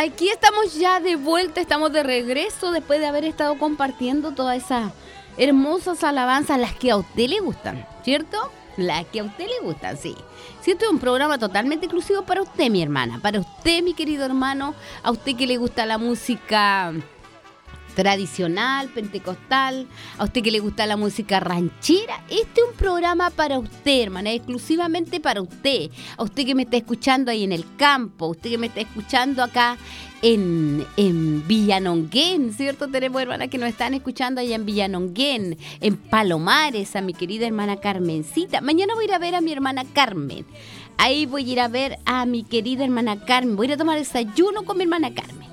Aquí estamos ya de vuelta, estamos de regreso después de haber estado compartiendo todas esas hermosas alabanzas, las que a usted le gustan, ¿cierto? Las que a usted le gustan, sí. Sí, este es un programa totalmente exclusivo para usted, mi hermana, para usted, mi querido hermano, a usted que le gusta la música tradicional, pentecostal, a usted que le gusta la música ranchera. Este es un programa para usted, hermana, exclusivamente para usted. A usted que me está escuchando ahí en el campo, a usted que me está escuchando acá en Villanonguén, ¿cierto? Tenemos hermanas que nos están escuchando allá en Villanonguén, en Palomares, a mi querida hermana Carmencita. Mañana voy a ir a ver a mi hermana Carmen. Ahí voy a ir a ver a mi querida hermana Carmen. Voy a ir a tomar desayuno con mi hermana Carmen.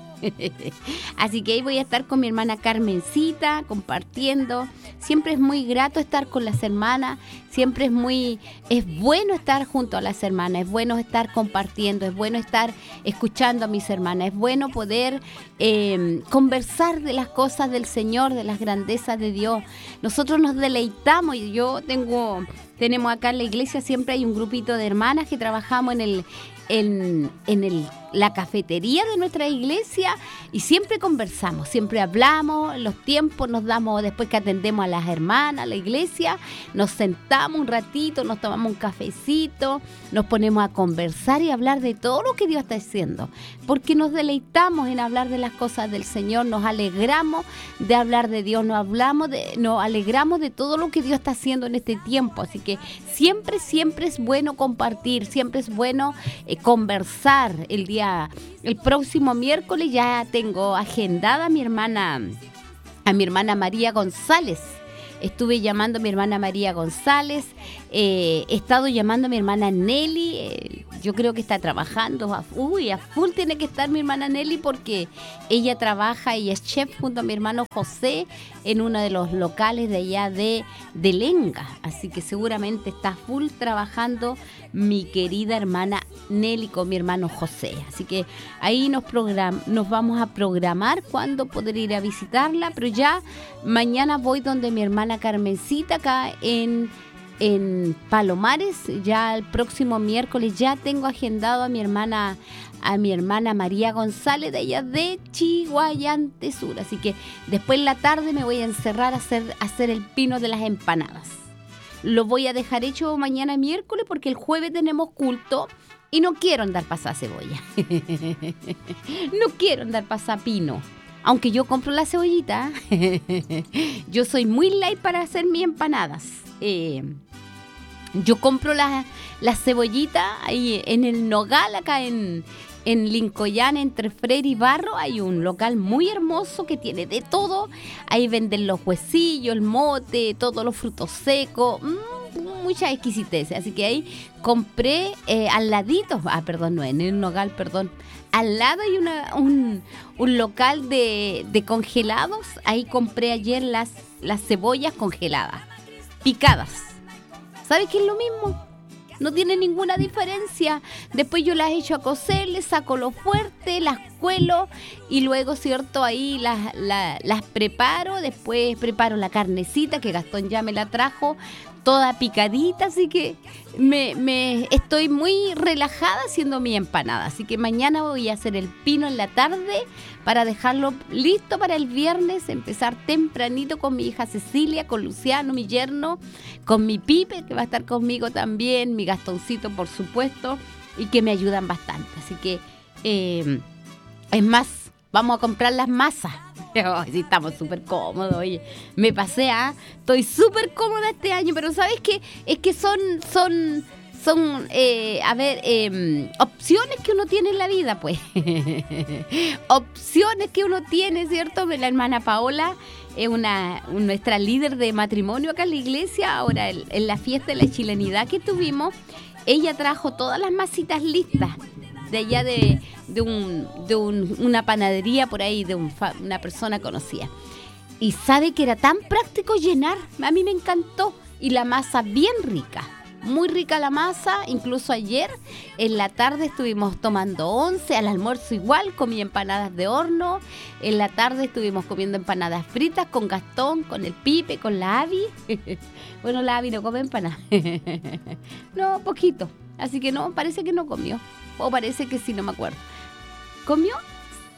Así que ahí voy a estar con mi hermana Carmencita compartiendo. Siempre es muy grato estar con las hermanas, siempre es bueno estar junto a las hermanas, es bueno estar compartiendo, es bueno estar escuchando a mis hermanas, es bueno poder conversar de las cosas del Señor, de las grandezas de Dios. Nosotros nos deleitamos y tenemos acá en la iglesia, siempre hay un grupito de hermanas que trabajamos en la cafetería de nuestra iglesia y siempre conversamos, siempre hablamos, los tiempos nos damos después que atendemos a las hermanas, a la iglesia, nos sentamos un ratito, nos tomamos un cafecito, nos ponemos a conversar y hablar de todo lo que Dios está haciendo, porque nos deleitamos en hablar de las cosas del Señor, nos alegramos de hablar de Dios, nos alegramos de todo lo que Dios está haciendo en este tiempo, así que siempre es bueno compartir, siempre es bueno conversar. El próximo miércoles ya tengo agendada a mi hermana María González. Estuve llamando a mi hermana María González, he estado llamando a mi hermana Nelly, yo creo que está trabajando, a full tiene que estar mi hermana Nelly porque ella es chef junto a mi hermano José en uno de los locales de allá de Lenga, así que seguramente está full trabajando mi querida hermana Nelly con mi hermano José, así que ahí nos vamos a programar cuándo poder ir a visitarla, pero ya mañana voy donde mi hermana Carmencita acá en Palomares, ya el próximo miércoles ya tengo agendado a mi hermana María González de allá de Chiguayante Sur, así que después en la tarde me voy a encerrar a hacer el pino de las empanadas. Lo voy a dejar hecho mañana miércoles porque el jueves tenemos culto y no quiero andar pasada cebolla. No quiero andar pasada pino. Aunque yo compro la cebollita, yo soy muy light para hacer mis empanadas. Yo compro las cebollitas ahí en el Nogal, acá en Lincoyán, entre Freire y Barro. Hay un local muy hermoso que tiene de todo. Ahí venden los huesillos, el mote, todos los frutos secos. Mucha exquisitez. Así que ahí compré al ladito, no, en el Nogal, perdón. Al lado hay un local de congelados. Ahí compré ayer las cebollas congeladas, picadas. ¿Sabes qué es lo mismo? No tiene ninguna diferencia. Después yo las echo a cocer, les saco lo fuerte, las cuelo y luego, ¿cierto? Ahí las preparo. Después preparo la carnecita que Gastón ya me la trajo, toda picadita, así que me estoy muy relajada haciendo mi empanada. Así que mañana voy a hacer el pino en la tarde para dejarlo listo para el viernes, empezar tempranito con mi hija Cecilia, con Luciano, mi yerno, con mi Pipe, que va a estar conmigo también, mi Gastoncito, por supuesto, y que me ayudan bastante. Así que, es más, vamos a comprar las masas. Sí, estamos súper cómodos, oye. Me pasé, estoy súper cómoda este año, pero ¿sabes qué? Es que son opciones que uno tiene en la vida, pues. Opciones que uno tiene, ¿cierto? La hermana Paola es nuestra líder de matrimonio acá en la iglesia. Ahora, en la fiesta de la chilenidad que tuvimos, ella trajo todas las masitas listas de allá de una panadería por ahí, de una persona conocida. Y sabe que era tan práctico llenar, a mí me encantó. Y la masa bien rica, muy rica la masa. Incluso ayer en la tarde estuvimos tomando once, al almuerzo igual, comí empanadas de horno. En la tarde estuvimos comiendo empanadas fritas con Gastón, con el Pipe, con la Avi. Bueno, la Avi no come empanadas. No, poquito. Así que no, parece que no comió. O parece que sí, no me acuerdo. ¿Comió?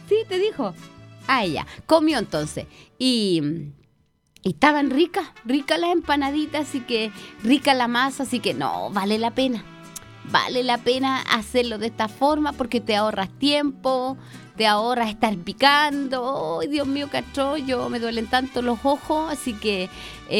Sí, te dijo. Ah, ella comió entonces. Y estaban ricas las empanaditas, así que rica la masa, así que no, vale la pena. Vale la pena hacerlo de esta forma porque te ahorras tiempo, te ahorras estar picando. Oh, Dios mío, cachorro, me duelen tanto los ojos, así que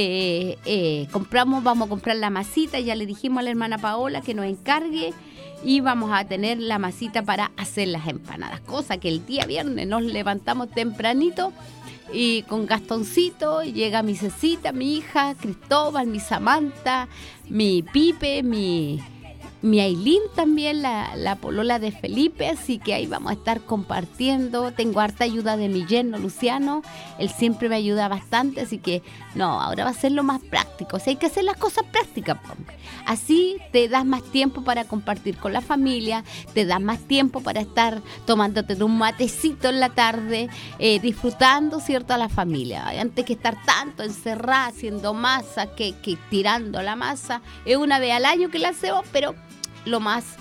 vamos a comprar la masita. Ya le dijimos a la hermana Paola que nos encargue y vamos a tener la masita para hacer las empanadas. Cosa que el día viernes nos levantamos tempranito y con Gastoncito llega mi Cecita, mi hija, Cristóbal, mi Samantha, mi Pipe, mi Ailín también, la polola de Felipe, así que ahí vamos a estar compartiendo. Tengo harta ayuda de mi yerno Luciano, él siempre me ayuda bastante, así que no, ahora va a ser lo más práctico. O sea, hay que hacer las cosas prácticas, así te das más tiempo para compartir con la familia, te das más tiempo para estar tomándote un matecito en la tarde, disfrutando, ¿cierto?, a la familia, antes que estar tanto encerrada haciendo masa, que tirando la masa. Es una vez al año que la hacemos, pero lo más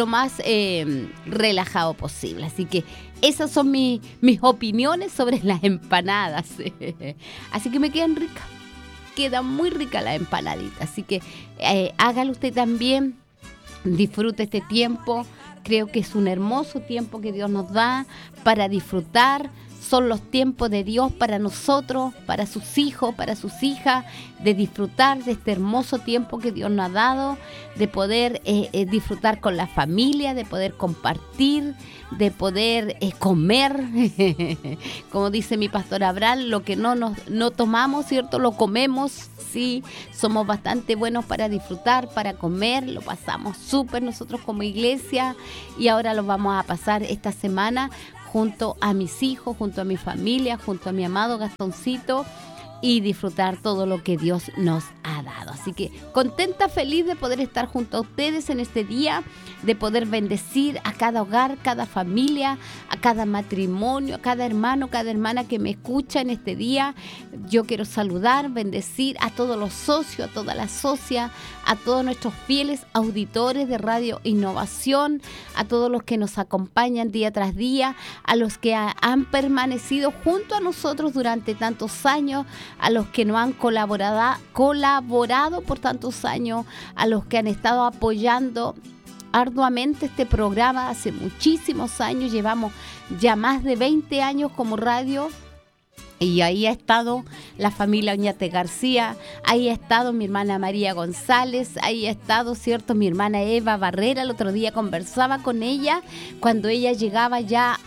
relajado posible. Así que esas son mis opiniones sobre las empanadas. Así que me quedan ricas. Queda muy rica la empanadita. Así que hágalo usted también. Disfrute este tiempo. Creo que es un hermoso tiempo que Dios nos da para disfrutar. Son los tiempos de Dios para nosotros, para sus hijos, para sus hijas, de disfrutar de este hermoso tiempo que Dios nos ha dado, de poder disfrutar con la familia, de poder compartir, de poder comer. Como dice mi pastor Abraham, lo que no tomamos, ¿cierto?, lo comemos. Sí, somos bastante buenos para disfrutar, para comer, lo pasamos súper nosotros como iglesia y ahora lo vamos a pasar esta semana junto a mis hijos, junto a mi familia, junto a mi amado Gastoncito y disfrutar todo lo que Dios nos ha dado. Así que contenta, feliz de poder estar junto a ustedes en este día, de poder bendecir a cada hogar, cada familia, a cada matrimonio, a cada hermano, cada hermana que me escucha en este día. Yo quiero saludar, bendecir a todos los socios, a todas las socias, a todos nuestros fieles auditores de Radio Innovación, a todos los que nos acompañan día tras día, a los que han permanecido junto a nosotros durante tantos años, a los que nos han colaborado por tantos años, a los que han estado apoyando arduamente este programa hace muchísimos años. Llevamos ya más de 20 años como radio. Y ahí ha estado la familia Oñate García, ahí ha estado mi hermana María González, ahí ha estado, ¿cierto?, mi hermana Eva Barrera. El otro día conversaba con ella cuando ella llegaba ya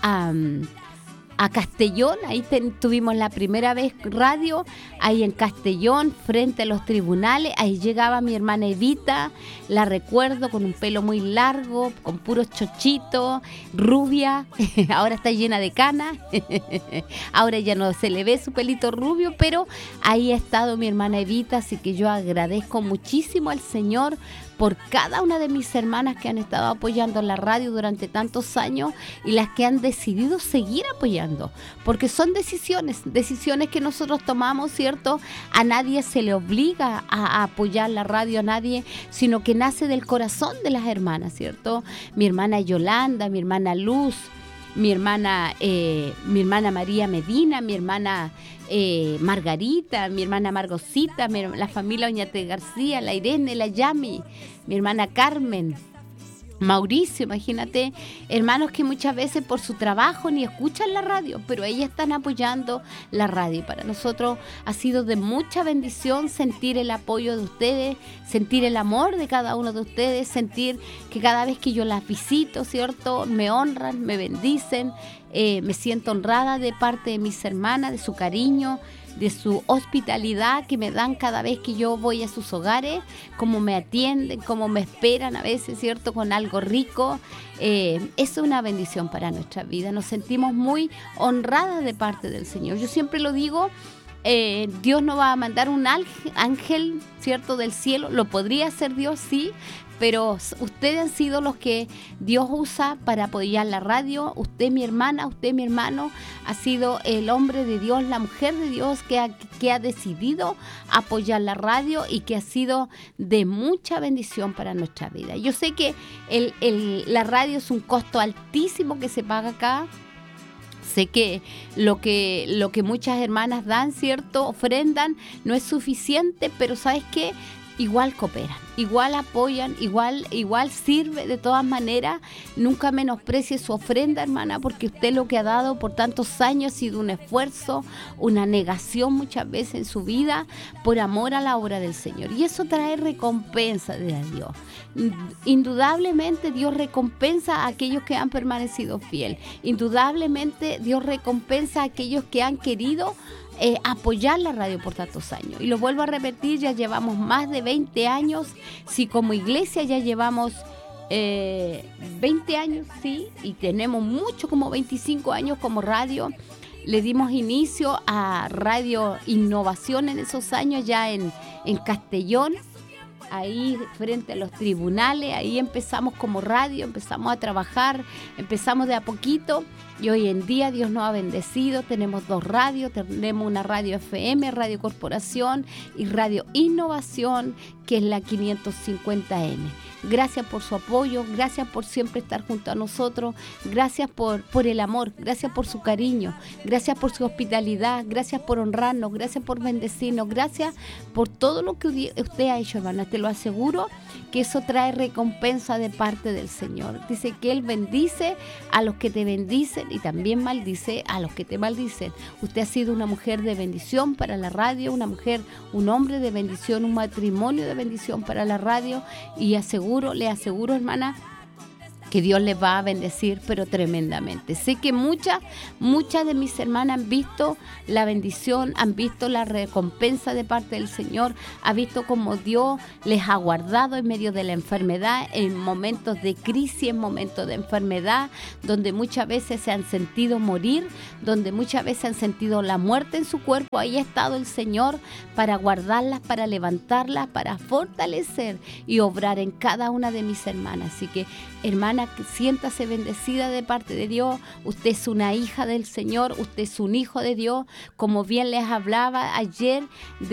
a Castellón. Ahí tuvimos la primera vez radio, ahí en Castellón, frente a los tribunales. Ahí llegaba mi hermana Evita, la recuerdo, con un pelo muy largo, con puros chochitos, rubia. Ahora está llena de canas. Ahora ya no se le ve su pelito rubio, pero ahí ha estado mi hermana Evita. Así que yo agradezco muchísimo al Señor por cada una de mis hermanas que han estado apoyando la radio durante tantos años y las que han decidido seguir apoyando, porque son decisiones que nosotros tomamos, ¿cierto? A nadie se le obliga a apoyar la radio, a nadie, sino que nace del corazón de las hermanas, ¿cierto? Mi hermana Yolanda, mi hermana Luz, mi hermana María Medina, mi hermana Margarita, mi hermana Margosita, la familia Oñate García, la Irene, la Yami, mi hermana Carmen, Mauricio. Imagínate, hermanos que muchas veces por su trabajo ni escuchan la radio, pero ellas están apoyando la radio. Y para nosotros ha sido de mucha bendición sentir el apoyo de ustedes, sentir el amor de cada uno de ustedes, sentir que cada vez que yo las visito, ¿cierto?, me honran, me bendicen. Me siento honrada de parte de mis hermanas, de su cariño, de su hospitalidad que me dan cada vez que yo voy a sus hogares, cómo me atienden, cómo me esperan a veces, ¿cierto?, con algo rico. Es una bendición para nuestra vida. Nos sentimos muy honradas de parte del Señor. Yo siempre lo digo, Dios no va a mandar un ángel, ¿cierto?, del cielo. Lo podría hacer Dios, sí, pero ustedes han sido los que Dios usa para apoyar la radio. Usted, mi hermana, usted, mi hermano, ha sido el hombre de Dios, la mujer de Dios que ha decidido apoyar la radio y que ha sido de mucha bendición para nuestra vida. Yo sé que la radio es un costo altísimo que se paga acá. Sé que lo que muchas hermanas dan, ¿cierto? Ofrendan, no es suficiente, pero ¿sabes qué? Igual cooperan, igual apoyan, igual sirve de todas maneras. Nunca menosprecie su ofrenda, hermana, porque usted lo que ha dado por tantos años ha sido un esfuerzo, una negación muchas veces en su vida por amor a la obra del Señor. Y eso trae recompensa de Dios. Indudablemente Dios recompensa a aquellos que han permanecido fiel. Indudablemente Dios recompensa a aquellos que han querido apoyar la radio por tantos años. Y lo vuelvo a repetir, ya llevamos más de 20 años. Si como iglesia ya llevamos 20 años, sí, y tenemos mucho, como 25 años como radio. Le dimos inicio a Radio Innovación en esos años, ya en Castellón, ahí frente a los tribunales. Ahí empezamos como radio, empezamos a trabajar, empezamos de a poquito. Y hoy en día Dios nos ha bendecido, tenemos 2 radios, tenemos una radio FM, Radio Corporación, y Radio Innovación, que es la 550M. Gracias por su apoyo, gracias por siempre estar junto a nosotros, gracias por el amor, gracias por su cariño, gracias por su hospitalidad, gracias por honrarnos, gracias por bendecirnos, gracias por todo lo que usted ha hecho, hermana. Te lo aseguro que eso trae recompensa de parte del Señor. Dice que Él bendice a los que te bendicen y también maldice a los que te maldicen. Usted ha sido una mujer de bendición para la radio, una mujer, un hombre de bendición, un matrimonio de bendición para la radio, y le aseguro, hermana, que Dios les va a bendecir, pero tremendamente. Sé que muchas de mis hermanas han visto la bendición, han visto la recompensa de parte del Señor, han visto cómo Dios les ha guardado en medio de la enfermedad, en momentos de crisis, en momentos de enfermedad, donde muchas veces se han sentido morir, donde muchas veces han sentido la muerte en su cuerpo. Ahí ha estado el Señor para guardarlas, para levantarlas, para fortalecer y obrar en cada una de mis hermanas. Así que, hermana, siéntase bendecida de parte de Dios. Usted es una hija del Señor, usted es un hijo de Dios, como bien les hablaba ayer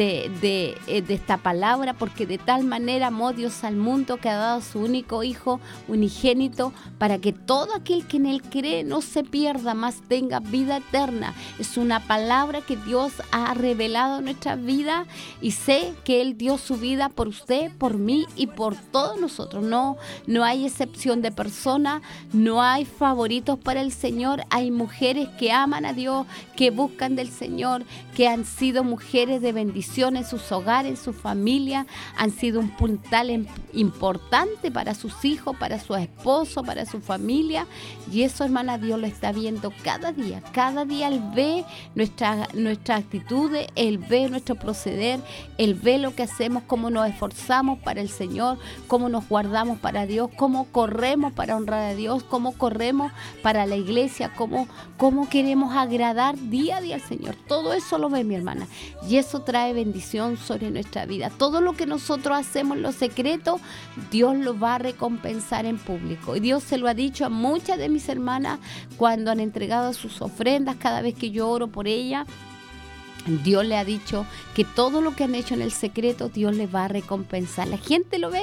de esta palabra, porque de tal manera amó Dios al mundo que ha dado su único hijo unigénito, para que todo aquel que en él cree no se pierda, mas tenga vida eterna. Es una palabra que Dios ha revelado en nuestra vida, y sé que Él dio su vida por usted, por mí y por todos nosotros. No hay excepción de personas, no hay favoritos para el Señor. Hay mujeres que aman a Dios, que buscan del Señor, que han sido mujeres de bendición en sus hogares, en su familia, han sido un puntal importante para sus hijos, para su esposo, para su familia. Y eso, hermana, Dios lo está viendo cada día. Cada día Él ve nuestras actitudes, Él ve nuestro proceder, Él ve lo que hacemos, cómo nos esforzamos para el Señor, cómo nos guardamos para Dios, cómo corremos para honrar a Dios, cómo corremos para la iglesia, cómo queremos agradar día a día al Señor. Todo eso lo ve mi hermana, y eso trae bendición sobre nuestra vida. Todo lo que nosotros hacemos en lo secreto, Dios lo va a recompensar en público. Y Dios se lo ha dicho a muchas de mis hermanas cuando han entregado sus ofrendas. Cada vez que yo oro por ellas, Dios le ha dicho que todo lo que han hecho en el secreto, Dios les va a recompensar. La gente lo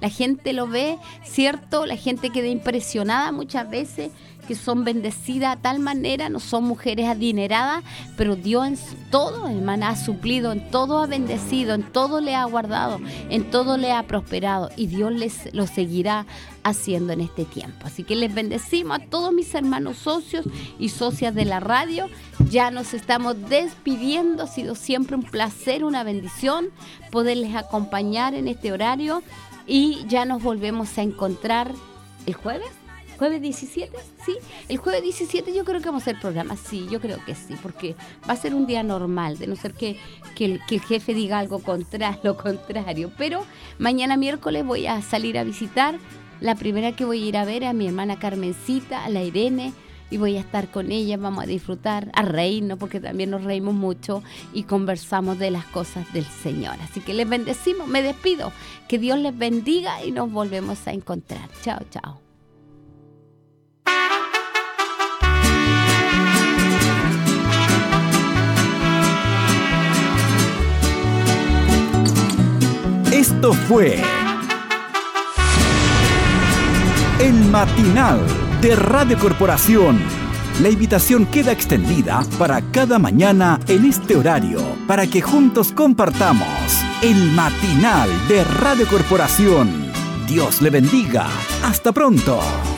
ve, ¿cierto? La gente queda impresionada muchas veces, que son bendecidas a tal manera. No son mujeres adineradas, pero Dios en todo, hermana, ha suplido, en todo ha bendecido, en todo le ha guardado, en todo le ha prosperado, y Dios lo seguirá haciendo en este tiempo. Así que les bendecimos a todos mis hermanos socios y socias de la radio. Ya nos estamos despidiendo. Ha sido siempre un placer, una bendición poderles acompañar en este horario, y ya nos volvemos a encontrar el jueves 17, ¿sí? El jueves 17 yo creo que vamos a hacer programa, sí, yo creo que sí, porque va a ser un día normal, de no ser que el jefe diga algo lo contrario. Pero mañana miércoles voy a salir a visitar. La primera que voy a ir a ver es a mi hermana Carmencita, a la Irene, y voy a estar con ella. Vamos a disfrutar, a reírnos, porque también nos reímos mucho y conversamos de las cosas del Señor. Así que les bendecimos, me despido, que Dios les bendiga y nos volvemos a encontrar. Chao, chao. Esto fue el matinal de Radio Corporación La invitación queda extendida para cada mañana en este horario, para que juntos compartamos el matinal de Radio Corporación. Dios le bendiga. Hasta pronto.